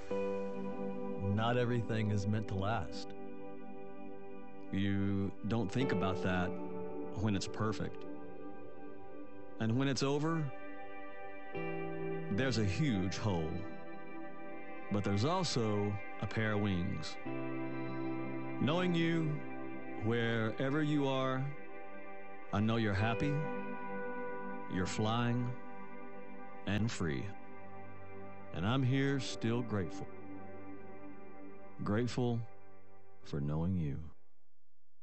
Not everything is meant to last. You don't think about that when it's perfect. And when it's over, there's a huge hole. But there's also a pair of wings. Knowing you, wherever you are, I know you're happy, you're flying, and free. And I'm here still grateful. Grateful for knowing you.